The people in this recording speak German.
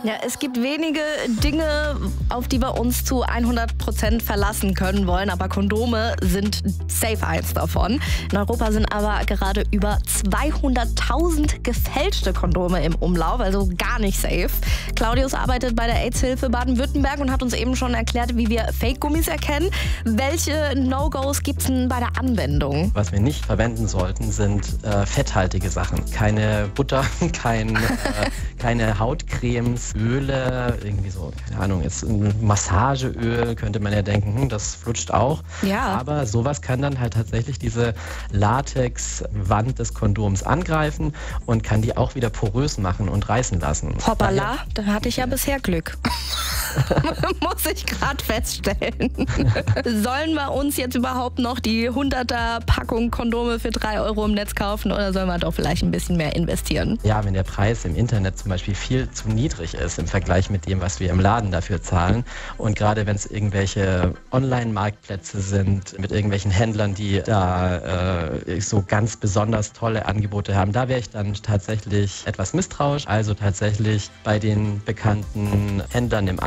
Ja, es gibt wenige Dinge, auf die wir uns zu 100% verlassen können wollen, aber Kondome sind safe eins davon. In Europa sind aber gerade über 200.000 gefälschte Kondome im Umlauf, also gar nicht safe. Claudius arbeitet bei der AIDS-Hilfe Baden-Württemberg und hat uns eben schon erklärt, wie wir Fake-Gummis erkennen. Welche No-Gos gibt es denn bei der Anwendung? Was wir nicht verwenden sollten, sind fetthaltige Sachen. Keine Butter, keine Hautcremes, Öle, irgendwie so, keine Ahnung, jetzt ein Massageöl könnte man ja denken, das flutscht auch. Ja. Aber sowas kann dann halt tatsächlich diese Latexwand des Kondoms angreifen und kann die auch wieder porös machen und reißen lassen. Hoppala, da hatte ich ja bisher Glück. Muss ich gerade feststellen. Sollen wir uns jetzt überhaupt noch die 100er Packung Kondome für 3 Euro im Netz kaufen oder sollen wir doch vielleicht ein bisschen mehr investieren? Ja, wenn der Preis im Internet zum Beispiel viel zu niedrig ist im Vergleich mit dem, was wir im Laden dafür zahlen und gerade wenn es irgendwelche Online-Marktplätze sind mit irgendwelchen Händlern, die da so ganz besonders tolle Angebote haben, da wäre ich dann tatsächlich etwas misstrauisch. Also tatsächlich bei den bekannten Händlern im